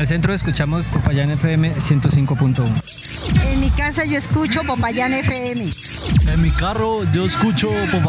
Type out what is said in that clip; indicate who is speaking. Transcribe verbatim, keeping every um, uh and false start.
Speaker 1: el centro escuchamos Popayán F M ciento cinco punto uno.
Speaker 2: En mi casa yo escucho Popayán F M.
Speaker 3: En mi carro yo escucho Popayán